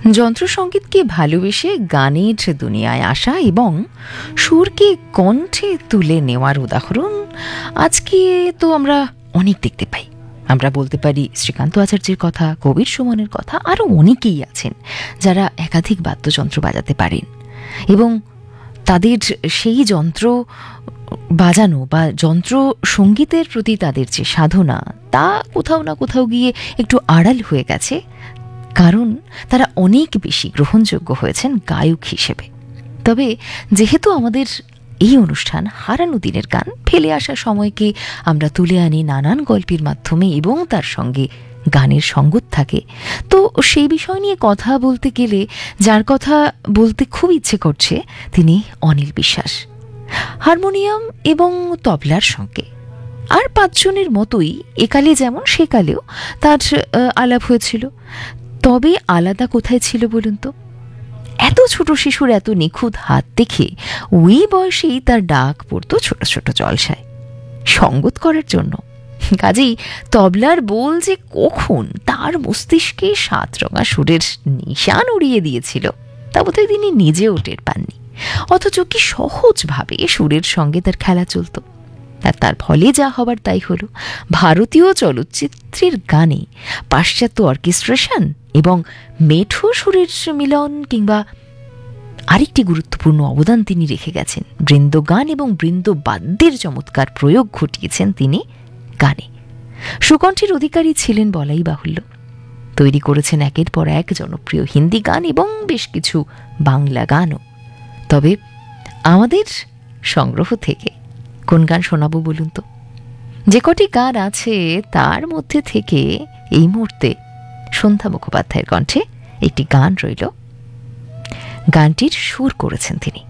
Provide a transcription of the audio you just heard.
যন্ত্রসঙ্গীতকে ভালোবেসে গানের দুনিয়ায় আসা এবং সুরকে কণ্ঠে তুলে নেওয়ার উদাহরণ আজকে তো আমরা অনেক দেখতে পাই। আমরা বলতে পারি শ্রীকান্ত আচার্যের কথা, কবির সুমনের কথা, আরও অনেকেই আছেন যারা একাধিক বাদ্যযন্ত্র বাজাতে পারেন এবং তাদের সেই যন্ত্র বাজানো বা যন্ত্র সঙ্গীতের প্রতি তাদের যে সাধনা তা কোথাও না কোথাও গিয়ে একটু আড়াল হয়ে গেছে, কারণ তারা অনেক বেশি গ্রহণযোগ্য হয়েছেন গায়ক হিসেবে। তবে যেহেতু আমাদের এই অনুষ্ঠান হারানো দিনের গান, ফেলে আসা সময়কে আমরা তুলে আনি নানান গল্পের মাধ্যমে এবং তার সঙ্গে গানের সঙ্গত থাকে, তো সেই বিষয় নিয়ে কথা বলতে গেলে যার কথা বলতে খুব ইচ্ছে করছে তিনি অনিল বিশ্বাস। হারমোনিয়াম এবং তবলার সঙ্গে আর 5 জনের মতোই একালে যেমন সেকালেও তার আলাপ হয়েছিল। তবে আলাদা কোথায় ছিল বলুন তো? এত ছোট শিশুর এত নিখুঁত হাত দেখে ওই বয়সেই তার ডাক পড়তো ছোট ছোট জলসায় সঙ্গত করার জন্য। কাজেই তবলার বোল যে কখন তার মস্তিষ্কে 7 রঙা সুরের নিশান উড়িয়ে দিয়েছিল তা বোধহয় তিনি নিজেও টের পাননি। অথচ কি সহজভাবে সুরের সঙ্গে তার খেলা চলত, আর তার ফলে যা হবার তাই হলো। ভারতীয় চলচ্চিত্রের গানে পাশ্চাত্য অর্কেস্ট্রেশন এবং মেঠো সুরের মিলন, কিংবা আরেকটি গুরুত্বপূর্ণ অবদান তিনি রেখে গেছেন, বৃন্দগান এবং বৃন্দবাদ্যের চমৎকার প্রয়োগ ঘটিয়েছেন তিনি গানে। সুকণ্ঠের অধিকারী ছিলেন বলাই বাহুল্য। তৈরি করেছেন একের পর এক জনপ্রিয় হিন্দি গান এবং বেশ কিছু বাংলা গানও। তবে আমাদের সংগ্রহ থেকে কোন গান শোনাবো বলুন তো? যে কটি গান আছে তার মধ্যে থেকে এই মুহূর্তে সন্ধ্যা মুখোপাধ্যায়ের কণ্ঠে একটি গান রইল। গানটির সুর করেছেন তিনি